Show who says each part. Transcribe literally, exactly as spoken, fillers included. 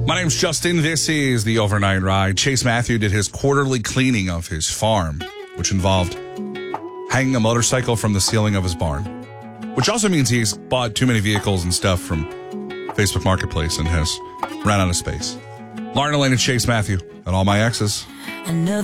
Speaker 1: My name's Justin. This is the Overnight Ride. Chase Matthew did his quarterly cleaning of his farm, which involved hanging a motorcycle from the ceiling of his barn, which also means he's bought too many vehicles and stuff from Facebook Marketplace and has ran out of space. Lauren Elaine and Chase Matthew and all my exes.